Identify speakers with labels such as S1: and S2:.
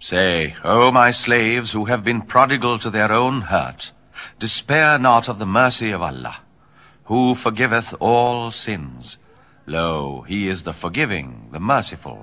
S1: Say, O my slaves who have been prodigal to their own hurt, despair not of the mercy of Allah, who forgiveth all sins. Lo, he is the forgiving, the merciful.